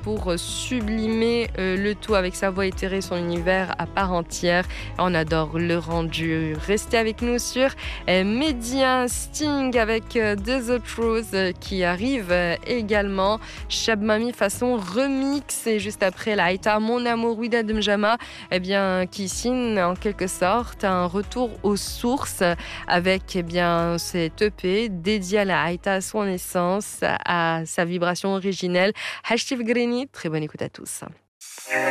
pour sublimer le tout avec sa voix éthérée, son univers à part entière. On adore le rendu. Restez avec nous sur Média Sting avec The Truth qui arrive également. Chab Mami façon remix et juste après la Haïta Mon Amour Wida Mjama qui signe en quelque sorte un retour aux sources avec cet EP dédié à la Haïta, à son essence, à sa vibration originelle. Hashtif Greni, très bonne écoute à tous.